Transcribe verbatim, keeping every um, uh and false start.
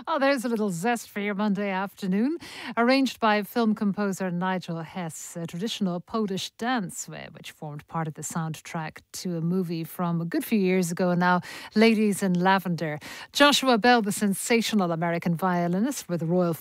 Oh, there's a little zest for your Monday afternoon. Arranged by film composer Nigel Hess, a traditional Polish dance, uh, which formed part of the soundtrack to a movie from a good few years ago now, Ladies in Lavender. Joshua Bell, the sensational American violinist with the Royal